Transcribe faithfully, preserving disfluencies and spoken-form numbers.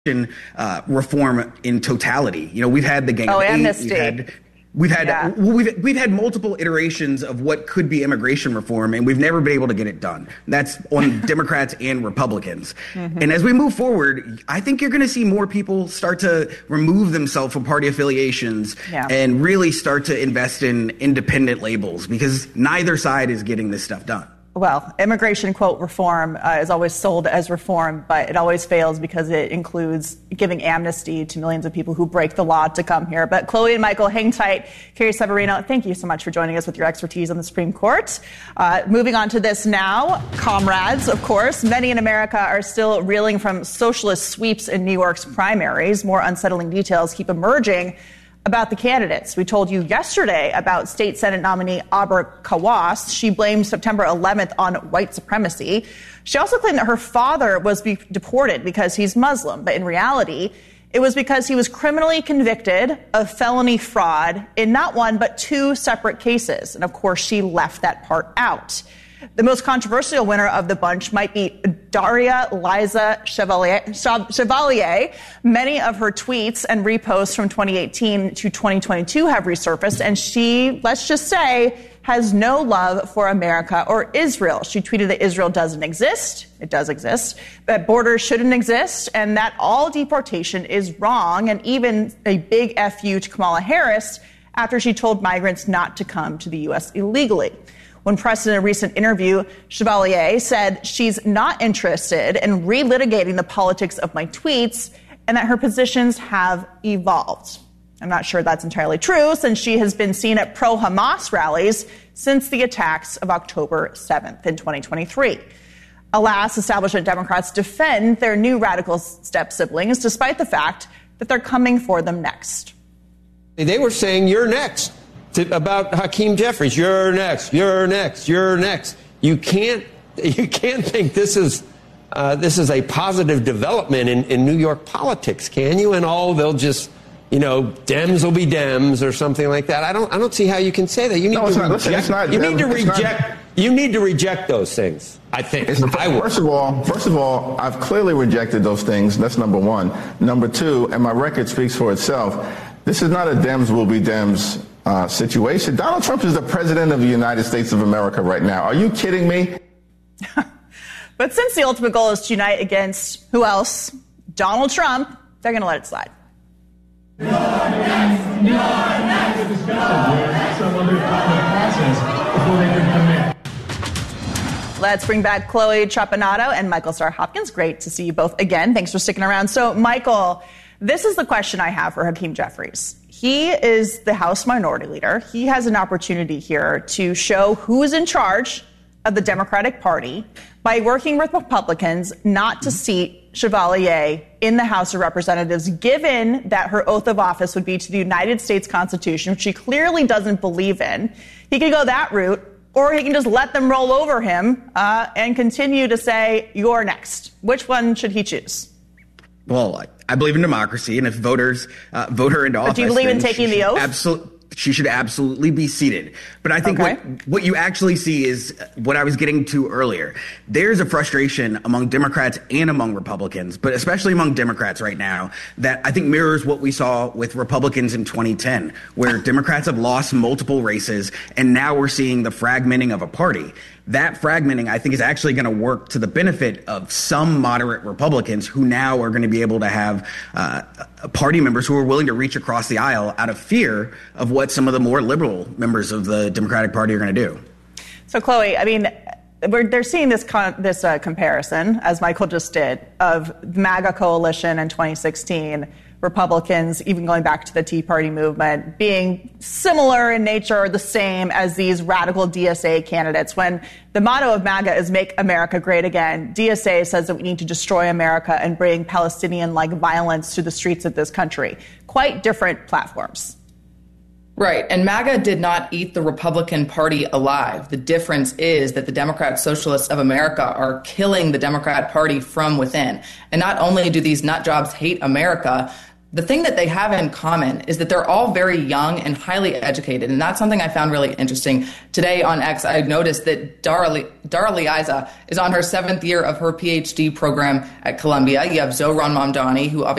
uh, reform in totality. You know, we've had the Gang oh, of amnesty. Eight. We've had, we've had, yeah. we've, we've had multiple iterations of what could be immigration reform, and we've never been able to get it done. That's on Democrats and Republicans. Mm-hmm. And as we move forward, I think you're going to see more people start to remove themselves from party affiliations yeah. and really start to invest in independent labels, because neither side is getting this stuff done. Well, immigration, quote, reform uh, is always sold as reform, but it always fails because it includes giving amnesty to millions of people who break the law to come here. But Chloe and Michael, hang tight. Carrie Severino, thank you so much for joining us with your expertise on the Supreme Court. Uh, moving on to this now, comrades, of course. Many in America are still reeling from socialist sweeps in New York's primaries. More unsettling details keep emerging about the candidates. We told you yesterday about State Senate nominee Auber Kawas. She blamed September eleventh on white supremacy. She also claimed that her father was be- deported because he's Muslim, but in reality, it was because he was criminally convicted of felony fraud in not one, but two separate cases. And of course, she left that part out. The most controversial winner of the bunch might be Daria Liza Chevalier. Chevalier. Many of her tweets and reposts from twenty eighteen to twenty twenty-two have resurfaced, and she, let's just say, has no love for America or Israel. She tweeted that Israel doesn't exist. It does exist. That borders shouldn't exist, and that all deportation is wrong, and even a big F you to Kamala Harris after she told migrants not to come to the U S illegally. When pressed in a recent interview, Chevalier said she's not interested in relitigating the politics of my tweets and that her positions have evolved. I'm not sure that's entirely true, since she has been seen at pro-Hamas rallies since the attacks of October seventh in twenty twenty-three. Alas, establishment Democrats defend their new radical step siblings, despite the fact that they're coming for them next. They were saying, you're next. To, about Hakeem Jeffries, you're next, you're next, you're next. You can't, you can't think this is, uh, this is a positive development in, in New York politics, can you? And oh, they'll just, you know, Dems will be Dems or something like that. I don't, I don't see how you can say that. You need no, to it's not, reject. listen, it's not, you need to it's reject. Not, you need to reject those things. I think. It's, I would. First of all, first of all, I've clearly rejected those things. That's number one. Number two, and my record speaks for itself. This is not a Dems will be Dems Uh, situation. Donald Trump is the president of the United States of America right now. Are you kidding me? But since the ultimate goal is to unite against who else? Donald Trump, they're going to let it slide. You're next. You're next. Some other process before they can come in. Let's bring back Chloe Trapanado and Michael Starr Hopkins. Great to see you both again. Thanks for sticking around. So, Michael, this is the question I have for Hakeem Jeffries. He is the House Minority Leader. He has an opportunity here to show who is in charge of the Democratic Party by working with Republicans not to seat Chevalier in the House of Representatives, given that her oath of office would be to the United States Constitution, which she clearly doesn't believe in. He could go that route, or he can just let them roll over him uh, and continue to say, you're next. Which one should he choose? Well, I, I believe in democracy, and if voters uh, vote her into office, but do you believe in taking the oath? Absolutely. She should absolutely be seated. But I think okay. what, what you actually see is what I was getting to earlier. There's a frustration among Democrats and among Republicans, but especially among Democrats right now, that I think mirrors what we saw with Republicans in twenty ten, where Democrats have lost multiple races, and now we're seeing the fragmenting of a party. That fragmenting, I think, is actually going to work to the benefit of some moderate Republicans who now are going to be able to have uh, party members who are willing to reach across the aisle out of fear of what some of the more liberal members of the Democratic Party are going to do. So, Chloe, I mean, we're, they're seeing this con- this uh, comparison, as Michael just did, of the MAGA coalition in twenty sixteen, Republicans, even going back to the Tea Party movement, being similar in nature or the same as these radical D S A candidates. When the motto of MAGA is Make America Great Again, D S A says that we need to destroy America and bring Palestinian-like violence to the streets of this country. Quite different platforms. Right. And MAGA did not eat the Republican Party alive. The difference is that the Democrat Socialists of America are killing the Democrat Party from within. And not only do these nut jobs hate America, the thing that they have in common is that they're all very young and highly educated. And that's something I found really interesting. Today on X, I noticed that Dara, Dara Liaisa is on her seventh year of her PhD program at Columbia. You have Zohran Mamdani, who obviously